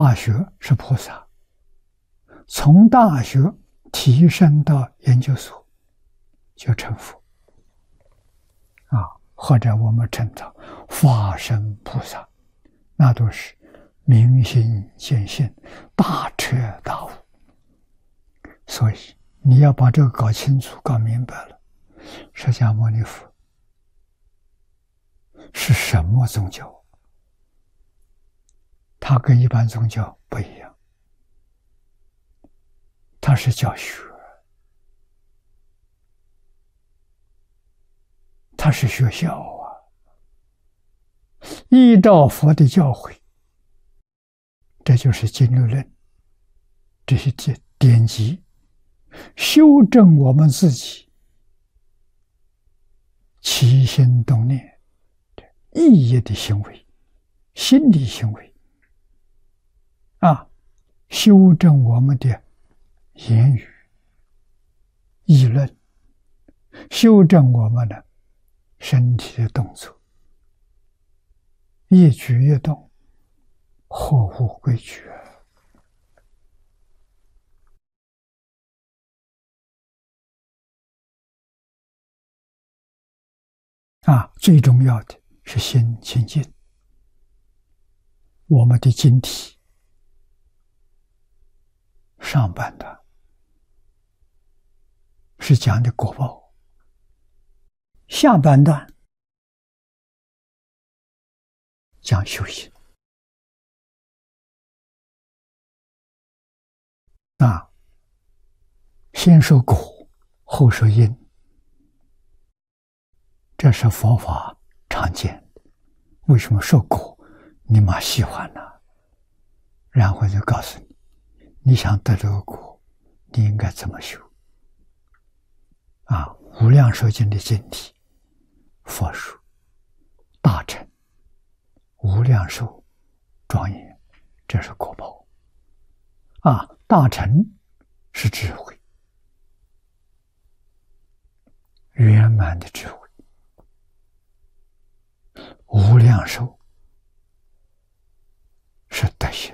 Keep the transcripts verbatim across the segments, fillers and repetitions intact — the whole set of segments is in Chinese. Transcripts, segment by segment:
大学是菩萨，从大学提升到研究所就成佛啊，或者我们称它法身菩萨，那都是明心见性，大彻大悟。所以你要把这个搞清楚、搞明白了，释迦牟尼佛是什么宗教？它跟一般宗教不一样，它是教学，它是学校啊，依照佛的教诲，这就是经律论，这些典典籍，修正我们自己起心动念、意业的行为、心理行为啊，修正我们的言语、议论，修正我们的身体的动作，一举一动合乎规矩啊！最重要的是心清净，我们的经体上半段是讲的果报，下半段讲修行啊，先说果，后说因，这是佛法常见的。为什么说果？你蛮喜欢呢？然后就告诉你，你想得这个果，你应该怎么修啊？无量寿经的经体，佛说大乘无量寿庄严，这是果报啊！大乘是智慧，圆满的智慧，无量寿是德行，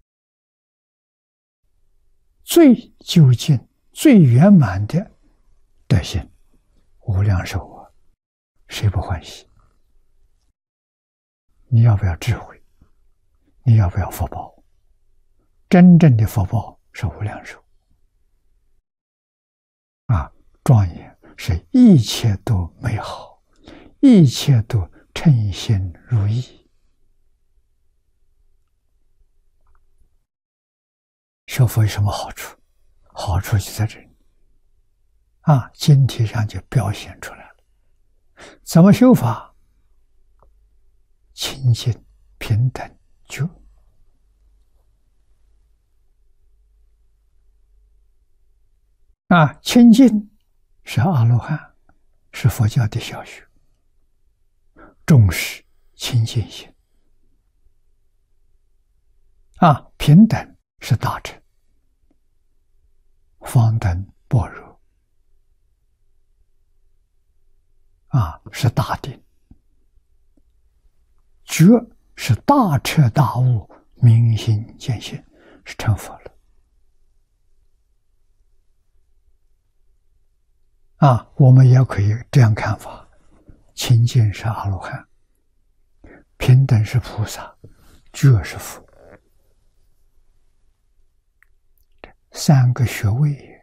最究竟、最圆满的德行，无量寿啊，谁不欢喜？你要不要智慧？你要不要福报？真正的福报是无量寿啊！庄严是一切都美好，一切都称心如意。学佛有什么好处？好处就在这里啊，经体上就表现出来了。怎么修法？清净平等觉啊，清净是阿罗汉，是佛教的小学，重视清净心啊，平等是大乘，方等般若啊，是大定，觉是大彻大悟，明心见性，是成佛了啊！我们也可以这样看法：清净是阿罗汉，平等是菩萨，觉是佛，三个学位，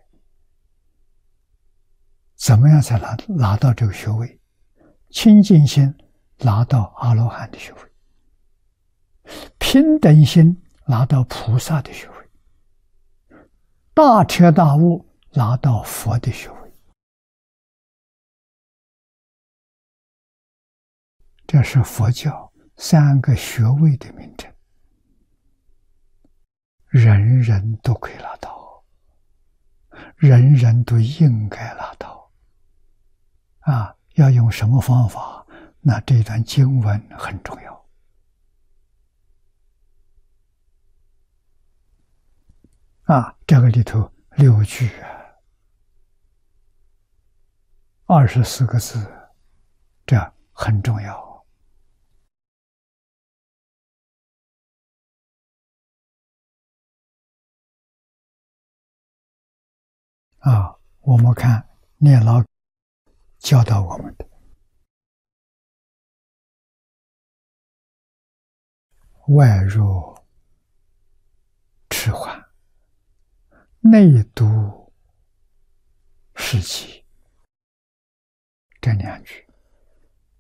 怎么样才拿拿到这个学位？清净心拿到阿罗汉的学位，平等心拿到菩萨的学位，大彻大悟拿到佛的学位。这是佛教三个学位的名称，人人都可以拿到，人人都应该拿到啊！要用什么方法？那这段经文很重要啊！这个里头六句啊，二十四个字，这很重要。 啊，我们看念老教导我们的，外弱迟缓，内读事急，这两句